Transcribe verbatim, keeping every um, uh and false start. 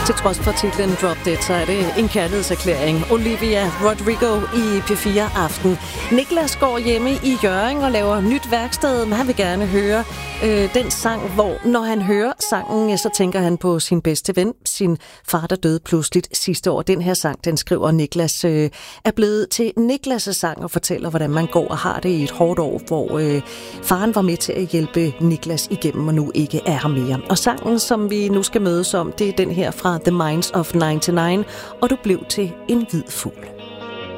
Til trods for titlen Drop Dead, så er det en kærlighedserklæring. Olivia Rodrigo i P fire Aften. Niklas går hjemme i Hjørring og laver nyt værksted, men han vil gerne høre øh, den sang, hvor når han hører sangen, så tænker han på sin bedste ven, sin far, der døde pludseligt sidste år. Den her sang, den skriver Niklas, øh, er blevet til Niklas' sang og fortæller, hvordan man går og har det i et hårdt år, hvor øh, faren var med til at hjælpe Niklas igennem og nu ikke er her mere. Og sangen, som vi nu skal mødes om, det er den her fra The Minds of nioghalvfems, og du blev til en hvid fugl.